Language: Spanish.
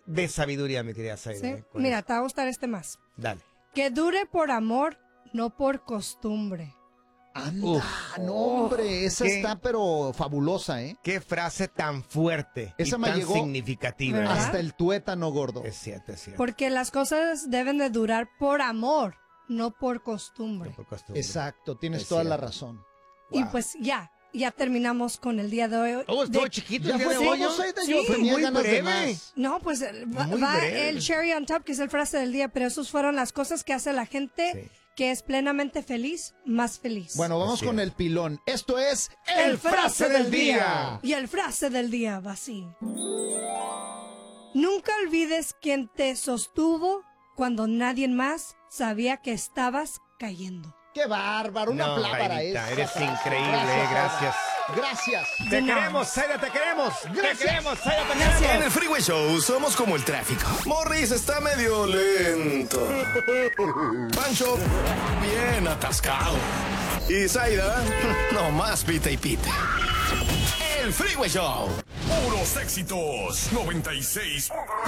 de sabiduría, mi querida Zaida. ¿Sí? Mira, te va a gustar este más. Dale. Que dure por amor, no por costumbre. Anda, no, hombre, esa ¿Qué? está pero fabulosa, ¿eh? Qué frase tan fuerte Esa y me tan llegó significativa. ¿verdad? Hasta el tuétano, gordo. Es cierto, es cierto. Porque las cosas deben de durar por amor, no por costumbre. No por costumbre. Exacto, tienes Es toda la cierto. razón. Y Wow. pues ya terminamos con el día de hoy. Oh, estuvo De- chiquito ¿Ya el día fue de hoy, todo, ¿no? Zaida? Sí, Yo tenía muy ganas de breve. más. No, pues Muy va breve. el cherry on top, que es el frase del día, pero esos fueron las cosas que hace la gente Sí. que es plenamente feliz, más feliz. Bueno, vamos Así con es. el pilón. Esto es El frase del día. Y el frase del día va así. Nunca olvides quien te sostuvo cuando nadie más sabía que estabas cayendo. ¡Qué bárbaro! Un No, aplauso para Zaidita, esa eres frase. increíble, gracias. Gracias. Te No. queremos, Zaida, te queremos. Gracias. Te queremos, Zaida, te Gracias. queremos. En el Freeway Show somos como el tráfico. Morris está medio lento. Pancho, bien atascado. Y Zaida, nomás pita y pita. El Freeway Show. Puros éxitos. 96.